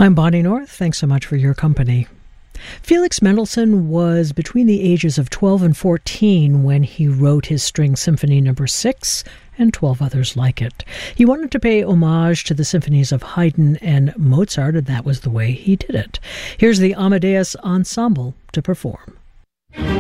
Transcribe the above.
I'm Bonnie North. Thanks so much for your company. Felix Mendelssohn was between the ages of 12 and 14 when he wrote his String Symphony No. 6 and 12 others like it. He wanted to pay homage to the symphonies of Haydn and Mozart, and that was the way he did it. Here's the Amadeus Ensemble to perform.